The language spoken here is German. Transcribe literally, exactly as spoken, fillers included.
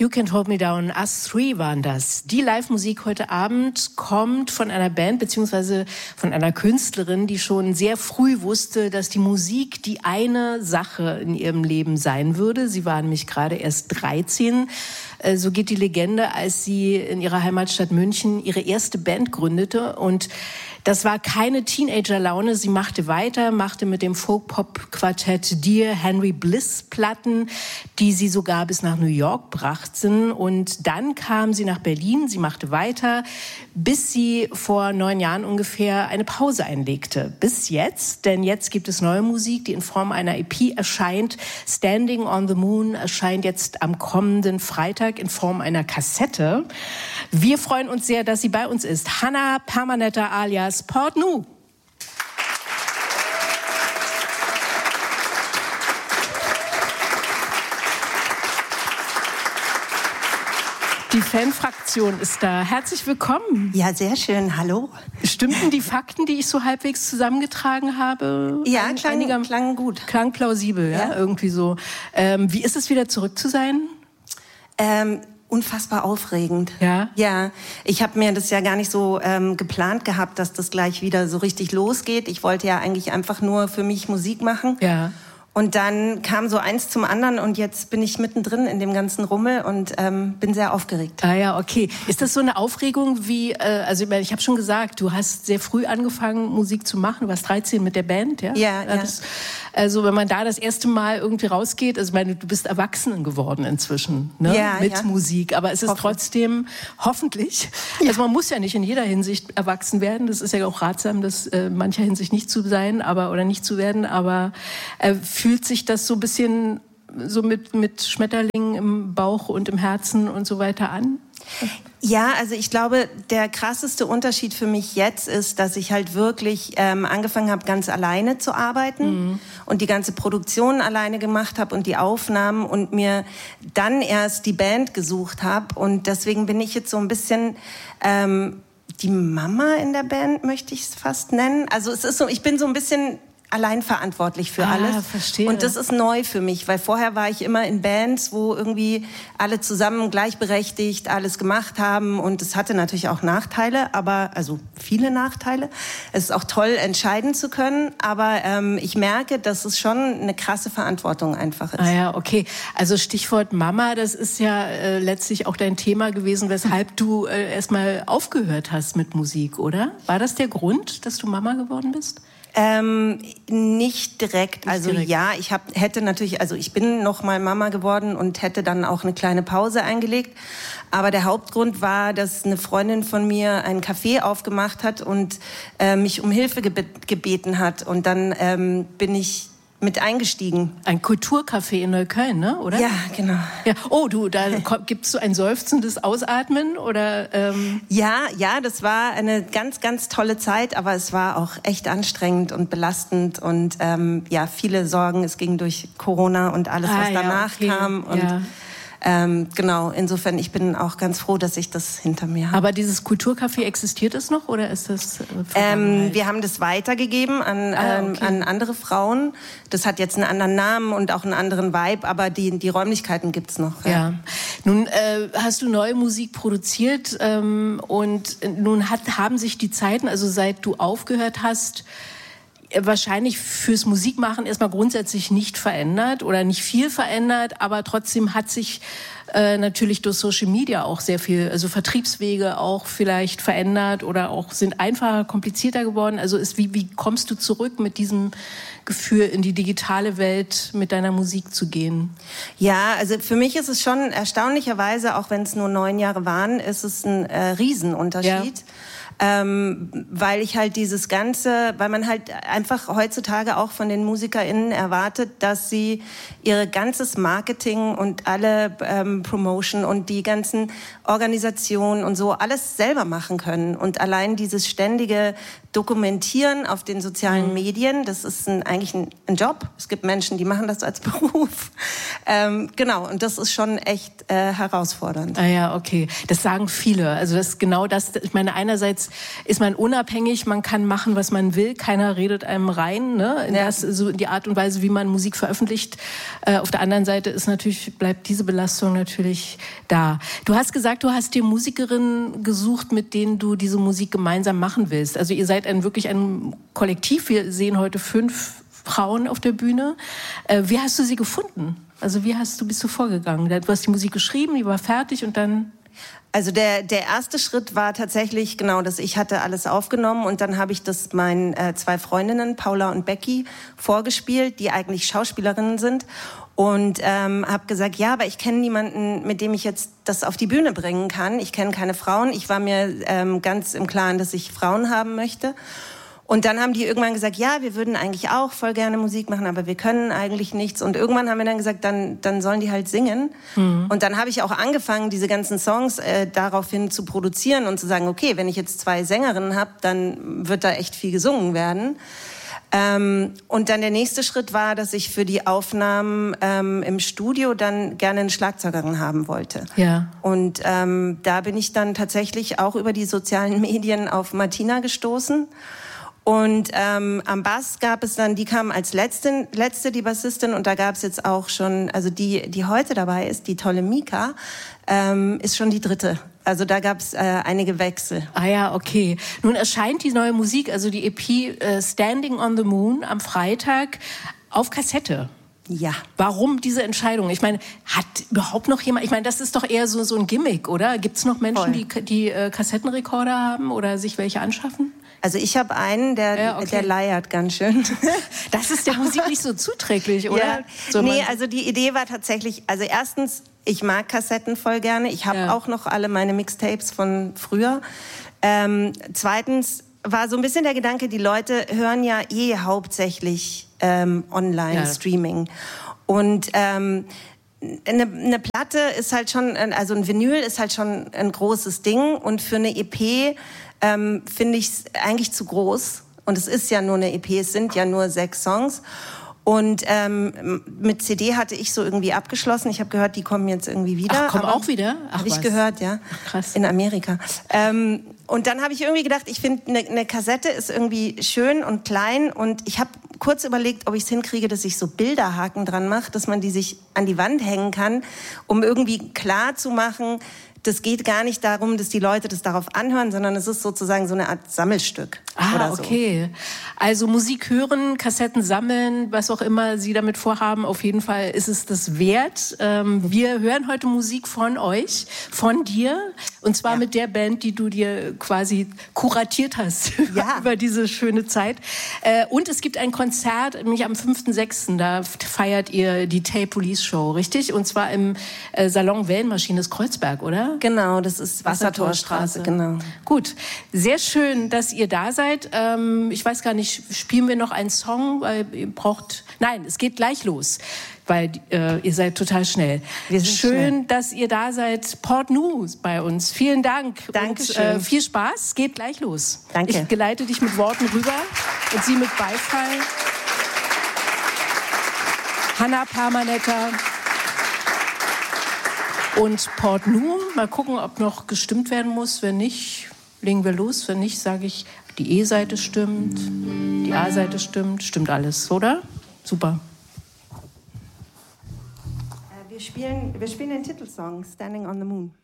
You Can't Hold Me Down, Us Three waren das. Die Live-Musik heute Abend kommt von einer Band beziehungsweise von einer Künstlerin, die schon sehr früh wusste, dass die Musik die eine Sache in ihrem Leben sein würde. Sie war nämlich gerade erst dreizehn. So geht die Legende, als sie in ihrer Heimatstadt München ihre erste Band gründete. Und das war keine Teenager-Laune. Sie machte weiter, machte mit dem Folk-Pop-Quartett Dear Henry Bliss Platten, die sie sogar bis nach New York brachten. Und dann kam sie nach Berlin, sie machte weiter, bis sie vor neun Jahren ungefähr eine Pause einlegte. Bis jetzt, denn jetzt gibt es neue Musik, die in Form einer E P erscheint. Standing on the Moon erscheint jetzt am kommenden Freitag in Form einer Kassette. Wir freuen uns sehr, dass sie bei uns ist. Hannah Permanetter alias Portnu. Die Fanfraktion ist da. Herzlich willkommen. Ja, sehr schön. Hallo. Stimmten die Fakten, die ich so halbwegs zusammengetragen habe? Ja, Ein, klang, einiger, klang gut. Klang plausibel, ja, ja irgendwie so. Ähm, wie ist es, wieder zurück zu sein? Ähm, unfassbar aufregend. Ja? Ja, ich habe mir das ja gar nicht so ähm, geplant gehabt, dass das gleich wieder so richtig losgeht. Ich wollte ja eigentlich einfach nur für mich Musik machen. Ja. Und dann kam so eins zum anderen und jetzt bin ich mittendrin in dem ganzen Rummel und ähm, bin sehr aufgeregt. Ah ja, okay. Ist das so eine Aufregung wie, äh, also ich, meine, ich habe schon gesagt, du hast sehr früh angefangen, Musik zu machen. Du warst dreizehn mit der Band, ja? Ja, ja. Das, also wenn man da das erste Mal irgendwie rausgeht, also ich meine, du bist Erwachsen geworden inzwischen, ne? Ja, mit ja. Musik. Aber es ist Hoffentlich. trotzdem, hoffentlich, ja. Also man muss ja nicht in jeder Hinsicht erwachsen werden. Das ist ja auch ratsam, das äh, in mancher Hinsicht nicht zu sein, aber oder nicht zu werden, aber äh, fühlt sich das so ein bisschen so mit, mit Schmetterlingen im Bauch und im Herzen und so weiter an? Ja, also ich glaube, der krasseste Unterschied für mich jetzt ist, dass ich halt wirklich ähm, angefangen habe, ganz alleine zu arbeiten mhm. und die ganze Produktion alleine gemacht habe und die Aufnahmen und mir dann erst die Band gesucht habe. Und deswegen bin ich jetzt so ein bisschen ähm, die Mama in der Band, möchte ich es fast nennen. Also es ist so, ich bin so ein bisschen allein verantwortlich für ah, alles. Verstehe. Und das ist neu für mich, weil vorher war ich immer in Bands, wo irgendwie alle zusammen gleichberechtigt alles gemacht haben und es hatte natürlich auch Nachteile, aber also viele Nachteile. Es ist auch toll, entscheiden zu können, aber ähm, ich merke, dass es schon eine krasse Verantwortung einfach ist. Ah ja, okay. Also Stichwort Mama, das ist ja äh, letztlich auch dein Thema gewesen, weshalb du äh, erstmal aufgehört hast mit Musik, oder? War das der Grund, dass du Mama geworden bist? Ähm, nicht direkt. Nicht also direkt. ja, ich hab, hätte natürlich, also ich bin noch mal Mama geworden und hätte dann auch eine kleine Pause eingelegt. Aber der Hauptgrund war, dass eine Freundin von mir ein Café aufgemacht hat und äh, mich um Hilfe gebe- gebeten hat. Und dann ähm, bin ich mit eingestiegen. Ein Kulturcafé in Neukölln, ne? Oder? Ja, genau. Ja. Oh, du, da gibt's so ein seufzendes Ausatmen oder? Ähm Ja, ja, das war eine ganz, ganz tolle Zeit, aber es war auch echt anstrengend und belastend und ähm, ja, viele Sorgen. Es ging durch Corona und alles, ah, was danach ja, okay. kam und ja. Ähm, genau, insofern, ich bin auch ganz froh, dass ich das hinter mir habe. Aber dieses Kulturcafé, existiert es noch oder ist das äh, ähm, Wir haben das weitergegeben an, ah, ähm, okay. an andere Frauen. Das hat jetzt einen anderen Namen und auch einen anderen Vibe, aber die, die Räumlichkeiten gibt's noch. Ja. ja. Nun äh, hast du neue Musik produziert ähm, und nun hat, haben sich die Zeiten, also seit du aufgehört hast, wahrscheinlich fürs Musikmachen erstmal grundsätzlich nicht verändert oder nicht viel verändert, aber trotzdem hat sich äh, natürlich durch Social Media auch sehr viel, also Vertriebswege auch vielleicht verändert oder auch sind einfacher, komplizierter geworden. Also ist, wie, wie kommst du zurück mit diesem Gefühl in die digitale Welt mit deiner Musik zu gehen? Ja, also für mich ist es schon erstaunlicherweise, auch wenn es nur neun Jahre waren, ist es ein äh, Riesenunterschied. Ja. Ähm, weil ich halt dieses Ganze, weil man halt einfach heutzutage auch von den MusikerInnen erwartet, dass sie ihr ganzes Marketing und alle ähm, Promotion und die ganzen Organisationen und so alles selber machen können. Und allein dieses ständige Dokumentieren auf den sozialen mhm. Medien, das ist ein, eigentlich ein, ein Job. Es gibt Menschen, die machen das als Beruf. Ähm, genau, und das ist schon echt äh, herausfordernd. Ah ja, okay. Das sagen viele. Also das ist genau das, ich meine, einerseits ist man unabhängig, man kann machen, was man will, keiner redet einem rein, ne? In, ja. das, so in die Art und Weise, wie man Musik veröffentlicht. Äh, auf der anderen Seite ist natürlich, bleibt diese Belastung natürlich da. Du hast gesagt, du hast dir Musikerinnen gesucht, mit denen du diese Musik gemeinsam machen willst. Also ihr seid ein, wirklich ein Kollektiv. Wir sehen heute fünf Frauen auf der Bühne. Äh, wie hast du sie gefunden? Also wie hast du, bist du vorgegangen? Du hast die Musik geschrieben, die war fertig und dann... Also der, der erste Schritt war tatsächlich, genau, dass ich hatte alles aufgenommen und dann habe ich das meinen äh, zwei Freundinnen, Paula und Becky, vorgespielt, die eigentlich Schauspielerinnen sind. Und ähm, habe gesagt, ja, aber ich kenne niemanden, mit dem ich jetzt das auf die Bühne bringen kann. Ich kenne keine Frauen. Ich war mir ähm, ganz im Klaren, dass ich Frauen haben möchte. Und dann haben die irgendwann gesagt, ja, wir würden eigentlich auch voll gerne Musik machen, aber wir können eigentlich nichts. Und irgendwann haben wir dann gesagt, dann, dann sollen die halt singen. Mhm. Und dann habe ich auch angefangen, diese ganzen Songs äh, daraufhin zu produzieren und zu sagen, okay, wenn ich jetzt zwei Sängerinnen habe, dann wird da echt viel gesungen werden. Ähm, und dann der nächste Schritt war, dass ich für die Aufnahmen ähm, im Studio dann gerne eine Schlagzeugerin haben wollte. Ja. Und ähm, da bin ich dann tatsächlich auch über die sozialen Medien auf Martina gestoßen. Und ähm, am Bass gab es dann, die kam als letzte, letzte die Bassistin, und da gab es jetzt auch schon, also die, die heute dabei ist, die tolle Mika, ähm, ist schon die dritte. Also da gab es äh, einige Wechsel. Ah ja, okay. Nun erscheint die neue Musik, also die E P äh, Standing on the Moon am Freitag auf Kassette. Ja. Warum diese Entscheidung? Ich meine, hat überhaupt noch jemand, ich meine, das ist doch eher so, so ein Gimmick, oder? Gibt es noch Menschen, Voll. die, die äh, Kassettenrekorder haben oder sich welche anschaffen? Also ich habe einen, der, ja, okay. der leiert ganz schön. Das ist der Musik nicht so zuträglich, oder? Ja. So nee, also die Idee war tatsächlich, also erstens, ich mag Kassetten voll gerne. Ich habe ja. auch noch alle meine Mixtapes von früher. Ähm, zweitens war so ein bisschen der Gedanke, die Leute hören ja eh hauptsächlich ähm, Online-Streaming. Ja. Und ähm, eine, eine Platte ist halt schon, also ein Vinyl ist halt schon ein großes Ding. Und für eine E P ähm, finde ich es eigentlich zu groß. Und es ist ja nur eine E P, es sind ja nur sechs Songs. Und ähm, mit C D hatte ich so irgendwie abgeschlossen. Ich habe gehört, die kommen jetzt irgendwie wieder. Ach, kommen auch wieder? Habe ich gehört, ja. Ach, krass. In Amerika. Ähm, und dann habe ich irgendwie gedacht, ich finde, eine ne Kassette ist irgendwie schön und klein. Und ich habe kurz überlegt, ob ich es hinkriege, dass ich so Bilderhaken dran mache, dass man die sich an die Wand hängen kann, um irgendwie klar zu machen, das geht gar nicht darum, dass die Leute das darauf anhören, sondern es ist sozusagen so eine Art Sammelstück. Ah, oder so. Okay. Also Musik hören, Kassetten sammeln, was auch immer Sie damit vorhaben, auf jeden Fall ist es das wert. Ähm, wir hören heute Musik von euch, von dir, und zwar ja. mit der Band, die du dir quasi kuratiert hast ja. über diese schöne Zeit. Äh, und es gibt ein Konzert, nämlich am fünften sechsten Da feiert ihr die Tape Police Show, richtig? Und zwar im äh, Salon Wellenmaschine des Kreuzberg, oder? Genau, das ist Wassertorstraße, genau. Gut, sehr schön, dass ihr da seid. Ähm, ich weiß gar nicht, spielen wir noch einen Song? Weil ihr braucht. Nein, es geht gleich los, weil äh, ihr seid total schnell. Wir sind schön, schnell. dass ihr da seid. Port News bei uns. Vielen Dank. Dankeschön. Und äh, viel Spaß. Geht gleich los. Danke. Ich geleite dich mit Worten rüber und Sie mit Beifall. Hanna Parmanetter und Port News. Mal gucken, ob noch gestimmt werden muss. Wenn nicht, legen wir los. Wenn nicht, sage ich, die E-Seite stimmt, die A-Seite stimmt, stimmt alles, oder? Super. Wir spielen, wir spielen den Titelsong Standing on the Moon.